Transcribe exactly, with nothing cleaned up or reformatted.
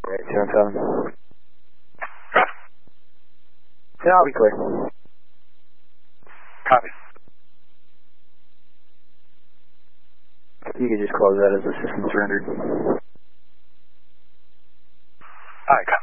Right, two one seven. Yeah, I'll be clear. Copy. You could just close that as the system surrendered. Alright, copy.